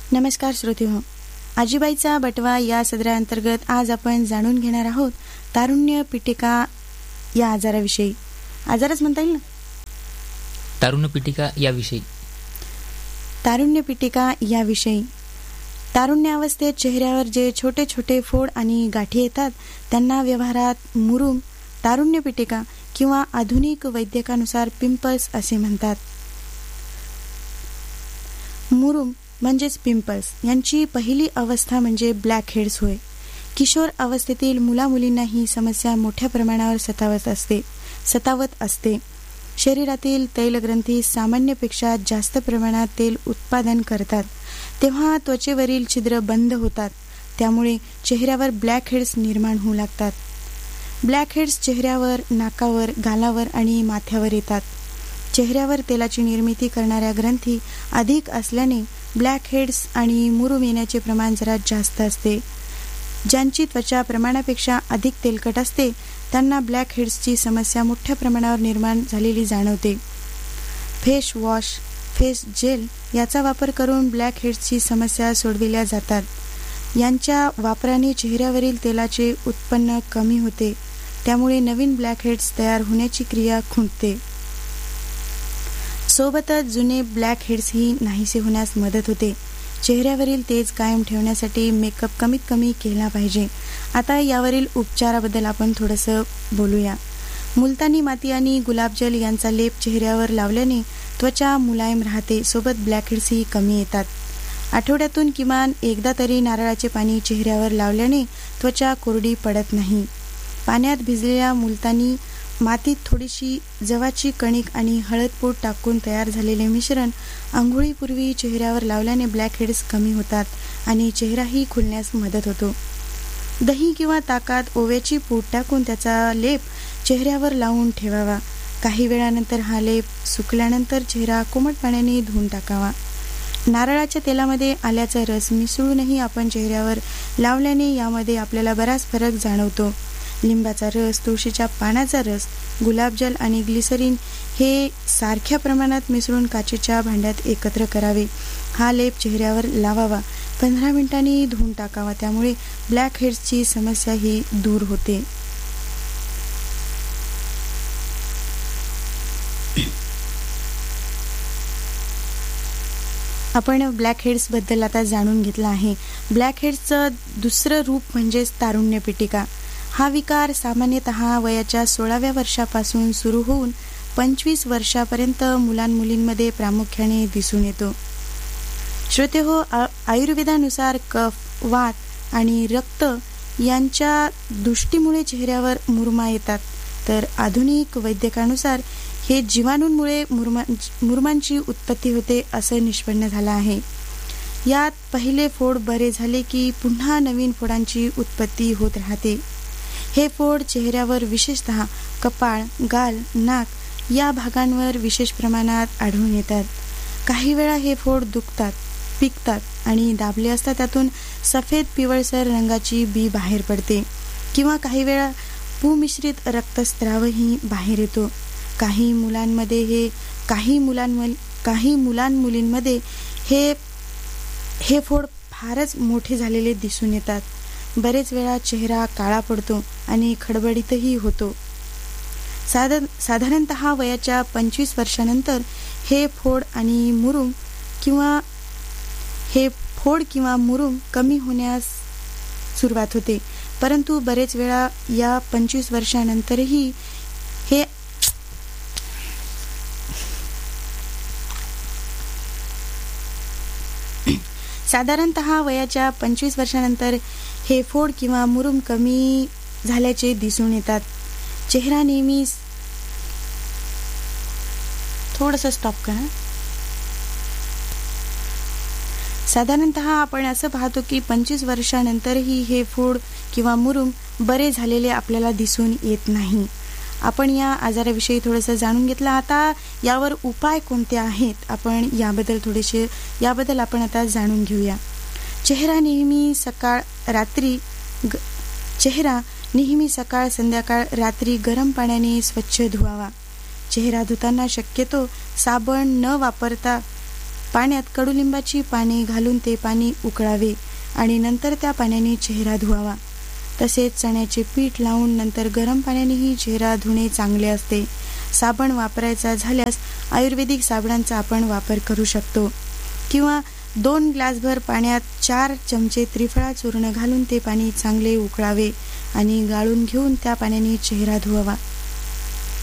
नमस्कार श्रोतेहो, आजीबाईचा बटवा या सदराअंतर्गत आज आपण जाणून घेणार आहोत तारुण्य पिटिका या आजाराविषयी. आजारच म्हणता येईल ना, तारुण्य पिटिका याविषयी. तारुण्य पिटिका याविषयी. तारुण्यावस्थेत चेहऱ्यावर जे छोटे छोटे फोड आणि गाठी येतात त्यांना व्यवहारात मुरुम, तारुण्य पिटिका किंवा आधुनिक वैद्यकानुसार पिंपल्स असे म्हणतात. मुरुम म्हणजेच पिंपल्स यांची पहिली अवस्था म्हणजे ब्लॅक हेड्स होय. किशोर अवस्थेतील मुलामुलींना ही समस्या मोठ्या प्रमाणावर सतावत असते. शरीरातील तैलग्रंथी सामान्यपेक्षा जास्त प्रमाणात तेल उत्पादन करतात, तेव्हा त्वचेवरील छिद्र बंद होतात, त्यामुळे चेहऱ्यावर ब्लॅक हेड्स निर्माण होऊ लागतात. ब्लॅक हेड्स चेहऱ्यावर, नाकावर, गालावर आणि माथ्यावर येतात. चेहऱ्यावर तेलाची निर्मिती करणाऱ्या ग्रंथी अधिक असल्याने ब्लॅक हेड्स आणि मुरुम येण्याचे प्रमाण जरा जास्त असते. ज्यांची त्वचा प्रमाणापेक्षा अधिक तेलकट असते त्यांना ब्लॅक हेड्सची समस्या मोठ्या प्रमाणावर निर्माण झालेली जाणवते. फेस वॉश, फेस जेल याचा वापर करून ब्लॅक हेड्सची समस्या सोडविल्या जातात. यांच्या वापराने चेहऱ्यावरील तेलाचे उत्पन्न कमी होते, त्यामुळे नवीन ब्लॅक हेड्स तयार होण्याची क्रिया खुंटते. सोबतच जुने ब्लॅक हेड्सही नाहीसे होण्यास मदत होते. चेहऱ्यावरील तेज कायम ठेवण्यासाठी मेकअप कमीत कमी केला पाहिजे. आता यावरील उपचाराबद्दल आपण थोडंसं बोलूया. मुलतानी माती आणि गुलाबजल यांचा लेप चेहऱ्यावर लावल्याने त्वचा मुलायम राहते, सोबत ब्लॅक हेड्सही कमी येतात. आठवड्यातून किमान एकदा तरी नारळाचे पाणी चेहऱ्यावर लावल्याने त्वचा कोरडी पडत नाही. पाण्यात भिजलेल्या मुलतानी मातीत थोडीशी जवाची कणिक आणि हळदपूड टाकून तयार झालेले मिश्रण आंघोळीपूर्वी चेहऱ्यावर लावल्याने ब्लॅक हेड्स कमी होतात आणि चेहराही खुलण्यास मदत होतो. दही किंवा ताकात ओव्याची पूड टाकून त्याचा लेप चेहऱ्यावर लावून ठेवावा. काही वेळानंतर हा लेप सुकल्यानंतर चेहरा कोमट पाण्याने धुवून टाकावा. नारळाच्या तेलामध्ये आल्याचा रस मिसळूनही आपण चेहऱ्यावर लावल्याने यामध्ये आपल्याला बराच फरक जाणवतो. लिंबाचा रस, तुळशीच्या पानाचा रस, गुलाबजल आणि ग्लिसरीन हे सारख्या प्रमाणात मिसळून काचेच्या भांड्यात एकत्र करावे. हा लेप चेहऱ्यावर लावावा. 15 मिनिटांनी धुवून टाकावा. त्यामुळे ब्लॅक हेड्सची समस्या ही दूर होते. आपण ब्लॅक हेड्स बद्दल आता जाणून घेतलं आहे. ब्लॅक हेड्सचं दुसरं रूप म्हणजेच तारुण्य पिटिका. हा विकार सामान्यतः वयाच्या 16व्या वर्षापासून सुरू होऊन 25 वर्षापर्यंत मुलांमुलींमध्ये प्रामुख्याने दिसून येतो. श्रोतेहो, आयुर्वेदानुसार कफ, वात आणि रक्त यांच्या दृष्टीमुळे चेहऱ्यावर मुरमा येतात, तर आधुनिक वैद्यकानुसार हे जीवाणूंमुळे मुरमांची उत्पत्ती होते असं निष्पन्न झालं आहे. यात पहिले फोड बरे झाले की पुन्हा नवीन फोडांची उत्पत्ती होत राहते. हे फोड चेहऱ्यावर, विशेषतः कपाळ, गाल, नाक या भागांवर विशेष प्रमाणात आढळून येतात. काही वेळा हे फोड दुखतात, पिकतात आणि दाबले असता त्यातून सफेद पिवळसर रंगाची बी बाहेर पडते किंवा काही वेळा पुमिश्रित रक्तस्रावही बाहेर येतो. काही मुलांमुलींमध्ये हे फोड फारच मोठे झालेले दिसून येतात. बरेच वेळा चेहरा काळा पडतो आणि खडबडीतही होतो. साधारणतः वयाच्या 25 वर्षानंतर हे फोड किंवा मुरुम कमी होण्यास सुरुवात होते, परंतु बरेच वेळा या 25 वर्षानंतरही हे साधारणतः वयाच्या 25 वर्षानंतर हे फोड किंवा मुरुम कमी झाल्याचे दिसून येतात. चेहरा नेहमी थोडंसं स्टॉप करा. साधारणतः आपण असं पाहतो की 25 वर्षानंतरही हे फोड किंवा मुरुम बरे झालेले आपल्याला दिसून येत नाही. आपण या आजाराविषयी थोडंसं जाणून घेतलं. आता यावर उपाय कोणते आहेत आपण याबद्दल आपण आता जाणून घेऊया. चेहरा नेहमी सकाळ संध्याकाळ रात्री गरम पाण्याने स्वच्छ धुवावा. चेहरा धुताना शक्यतो साबण न वापरता पाण्यात कडुलिंबाची पाने घालून ते पाणी उकळावे आणि नंतर त्या पाण्याने चेहरा धुवावा. तसेच चण्याचे पीठ लावून नंतर गरम पाण्यानेही चेहरा धुणे चांगले असते. साबण वापरायचा झाल्यास आयुर्वेदिक साबणांचा आपण वापर करू शकतो. किंवा 2 ग्लासभर पाण्यात 4 चमचे त्रिफळा चूर्ण घालून ते पाणी चांगले उकळावे आणि गाळून घेऊन त्या पाण्याने चेहरा धुवावा.